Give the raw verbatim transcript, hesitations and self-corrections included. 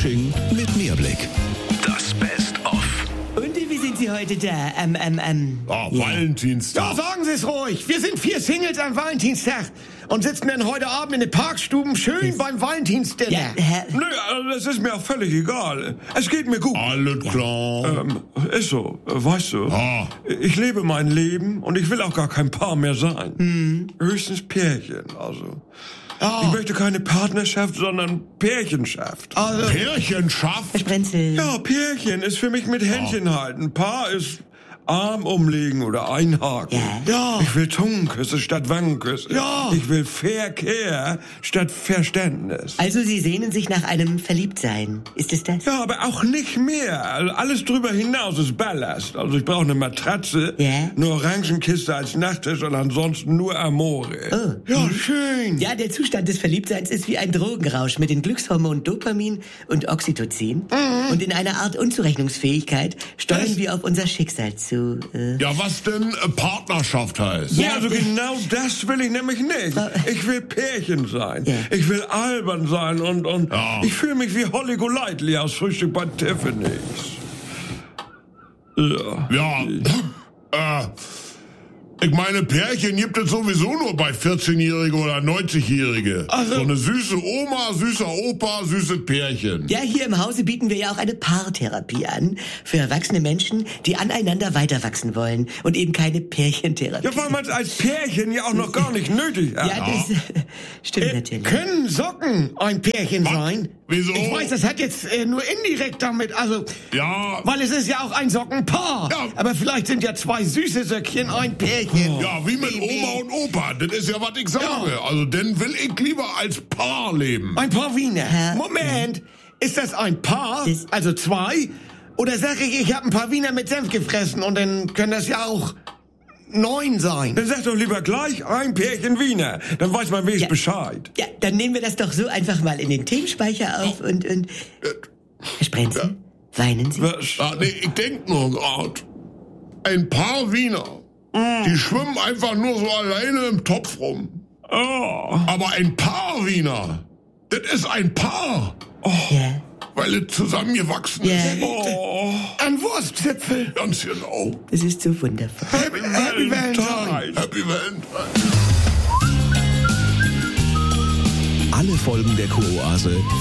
Fasching mit Mehrblick. Das Best-of. Und wie sind Sie heute da? Ähm, ähm, ähm. Oh, Valentinstag. Ja, sagen Sie es ruhig. Wir sind vier Singles am Valentinstag und sitzen dann heute Abend in den Parkstuben schön beim Valentinsdinner. Ja, Herr, Nö, also das ist mir auch völlig egal. Es geht mir gut. Alles klar. Ähm, ist so, äh, weißt du. Ah. Ich lebe mein Leben und ich will auch gar kein Paar mehr sein. Mhm. Höchstens Pärchen, also. Ah. Ich möchte keine Partnerschaft, sondern Pärchenschaft. Also, Pärchenschaft? Herr Sprenzel. Ja, Pärchen ist für mich mit Händchen halten. Paar ist Arm umlegen oder einhaken. Ja. Ja. Ich will Zungenküsse statt Wangenküsse. Ja. Ich will Verkehr statt Verständnis. Also Sie sehnen sich nach einem Verliebtsein. Ist es das? Ja, aber auch nicht mehr. Also alles drüber hinaus ist Ballast. Also ich brauche eine Matratze, Ja. eine Orangenkiste als Nachttisch und ansonsten nur Amore. Oh. ja, schön. Ja, der Zustand des Verliebtseins ist wie ein Drogenrausch mit den Glückshormonen Dopamin und Oxytocin. Mhm. Und in einer Art Unzurechnungsfähigkeit steuern Das- wir auf unser Schicksal zu. Äh. Ja, was denn äh, Partnerschaft heißt? Ja, also genau das will ich nämlich nicht. Ich will Pärchen sein. Ja. Ich will albern sein und, und Ja. ich fühle mich wie Holly Golightly aus Frühstück bei Tiffany's. Ja. Ja, äh, ich meine, Pärchen gibt es sowieso nur bei vierzehn-Jährige oder neunzig-Jährige. Also- So eine süße Oma, süßer Opa, süßes Pärchen. Ja, hier im Hause bieten wir ja auch eine Paartherapie an. Für erwachsene Menschen, die aneinander weiterwachsen wollen. Und eben keine Pärchentherapie. Ja, weil man es als Pärchen ja auch noch gar nicht nötig hat. Ja, das äh, stimmt natürlich. Können Socken ein Pärchen Was? sein? Wieso? Ich weiß, das hat jetzt äh, nur indirekt damit, also... Ja, Weil es ist ja auch ein Sockenpaar. Ja. Aber vielleicht sind ja zwei süße Söckchen ein Pärchen. ja, wie mit Oma und Opa. Das ist ja, was ich sage. Ja. Also, dann will ich lieber als Paar leben. Ein Paar Wiener. Hä? Moment, ist das ein Paar? Das- Also zwei? Oder sag ich, ich habe ein paar Wiener mit Senf gefressen und dann können das ja auch neun sein. Dann sag doch lieber gleich ein Pärchen Wiener. Dann weiß man wenigstens Ja. Bescheid. Ja, dann nehmen wir das doch so einfach mal in den Themenspeicher auf und, und... Herr Sprenzel, weinen Sie? Was? Ah, nee, ich denk nur grad. Ein Paar Wiener, die schwimmen einfach nur so alleine im Topf rum. Oh. Aber ein Paar Wiener, das ist ein Paar, Ja. weil es zusammengewachsen Ja. ist. Oh. Ein Wurstzipfel. Ganz genau. Das ist so wundervoll. Happy, Happy Valentine. Valentine. Happy Valentine. Alle Folgen der Kuroase